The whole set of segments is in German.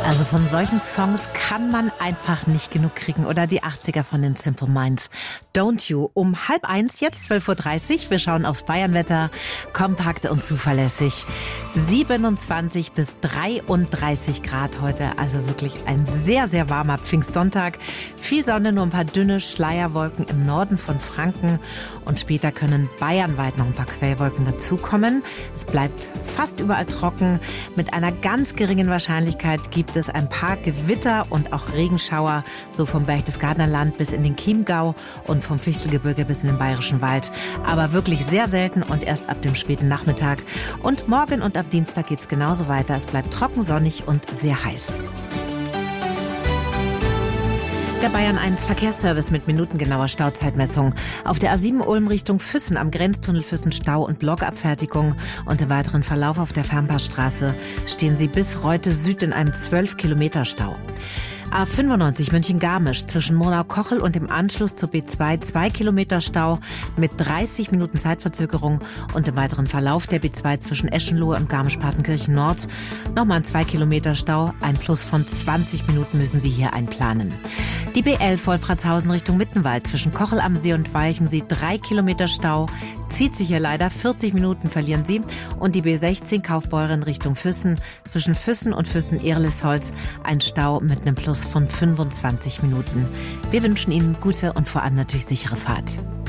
Also von solchen Songs kann man einfach nicht genug kriegen. Oder die 80er von den Simple Minds. Don't You. Um 12:30, jetzt 12:30 Uhr. Wir schauen aufs Bayernwetter. Kompakt und zuverlässig. 27 bis 33 Grad heute. Also wirklich ein sehr, sehr warmer Pfingstsonntag. Viel Sonne, nur ein paar dünne Schleierwolken im Norden von Franken. Und später können bayernweit noch ein paar Quellwolken dazukommen. Es bleibt fast überall trocken. Mit einer ganz geringen Wahrscheinlichkeit gibt es ein paar Gewitter und auch Regenschauer, so vom Berchtesgadener Land bis in den Chiemgau und vom Fichtelgebirge bis in den Bayerischen Wald. Aber wirklich sehr selten und erst ab dem späten Nachmittag. Und morgen und ab Dienstag geht's genauso weiter. Es bleibt trocken, sonnig und sehr heiß. Der Bayern 1 Verkehrsservice mit minutengenauer Stauzeitmessung. Auf der A7 Ulm Richtung Füssen am Grenztunnel Füssen Stau und Blockabfertigung und im weiteren Verlauf auf der Fernpassstraße stehen Sie bis Reute Süd in einem 12 Stau. A95 München-Garmisch zwischen Murnau-Kochel und dem Anschluss zur B2 2 Kilometer Stau mit 30 Minuten Zeitverzögerung und im weiteren Verlauf der B2 zwischen Eschenlohe und Garmisch-Partenkirchen Nord nochmal ein 2 Kilometer Stau. Ein Plus von 20 Minuten müssen Sie hier einplanen. Die B11 Wolfratshausen Richtung Mittenwald zwischen Kochel am See und Walchensee 3 Kilometer Stau. Zieht sich hier leider, 40 Minuten verlieren Sie. Und die B16 Kaufbeuren Richtung Füssen zwischen Füssen und Füssen-Erlesholz ein Stau mit einem Plus von 25 Minuten. Wir wünschen Ihnen gute und vor allem natürlich sichere Fahrt.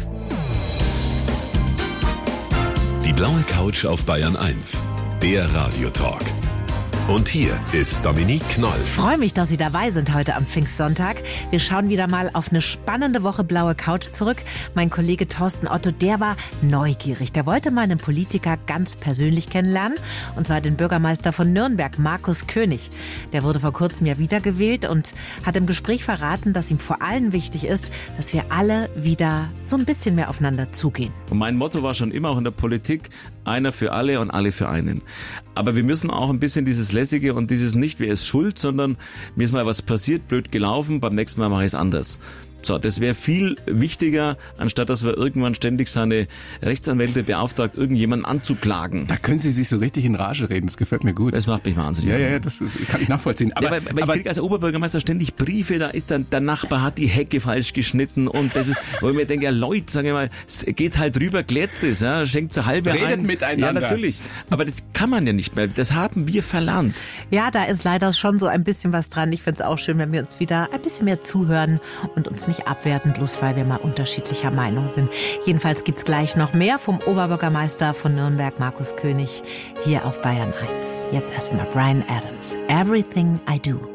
Die blaue Couch auf Bayern 1, der Radiotalk. Und hier ist Dominique Knoll. Ich freue mich, dass Sie dabei sind heute am Pfingstsonntag. Wir schauen wieder mal auf eine spannende Woche blaue Couch zurück. Mein Kollege Thorsten Otto, der war neugierig. Der wollte mal einen Politiker ganz persönlich kennenlernen. Und zwar den Bürgermeister von Nürnberg, Markus König. Der wurde vor kurzem ja wiedergewählt und hat im Gespräch verraten, dass ihm vor allem wichtig ist, dass wir alle wieder so ein bisschen mehr aufeinander zugehen. Und mein Motto war schon immer auch in der Politik, einer für alle und alle für einen. Aber wir müssen auch ein bisschen dieses Lässige und dieses nicht, wer ist schuld, sondern mir ist mal was passiert, blöd gelaufen, beim nächsten Mal mache ich es anders. So, das wäre viel wichtiger, anstatt dass wir irgendwann ständig seine Rechtsanwälte beauftragt, irgendjemanden anzuklagen. Da können Sie sich so richtig in Rage reden, das gefällt mir gut. Das macht mich wahnsinnig. Ja, das kann ich nachvollziehen. Aber ich kriege als Oberbürgermeister ständig Briefe, da ist dann der Nachbar hat die Hecke falsch geschnitten und das ist, wo ich mir denke, ja Leute, sagen wir mal, geht halt rüber, klärt's das, ja, schenkt eine halbe Redet ein. miteinander. Ja, natürlich. Aber das kann man ja nicht mehr, das haben wir verlernt. Ja, da ist leider schon so ein bisschen was dran. Ich find's auch schön, wenn wir uns wieder ein bisschen mehr zuhören und uns nicht abwerten, bloß weil wir mal unterschiedlicher Meinung sind. Jedenfalls gibt's gleich noch mehr vom Oberbürgermeister von Nürnberg, Markus König, hier auf Bayern 1. Jetzt erstmal Bryan Adams. Everything I Do.